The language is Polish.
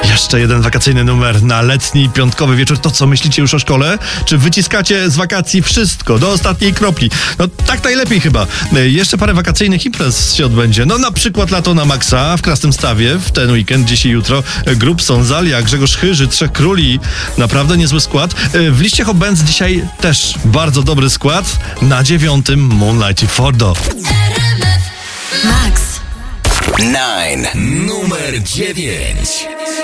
Jeszcze jeden wakacyjny numer na letni, piątkowy wieczór. To co, myślicie już o szkole? Czy wyciskacie z wakacji wszystko, do ostatniej kropli? No tak najlepiej chyba. Jeszcze parę wakacyjnych imprez się odbędzie. No na przykład lato na maksa w Krasnymstawie w ten weekend, dziś i jutro. Grup Sonzalia, Grzegorz Chyży, Trzech Króli. Naprawdę niezły skład. W liście Hot Bands dzisiaj też bardzo dobry skład. Na 9 Moonlight i Fordo. Max. 9. Numer 9.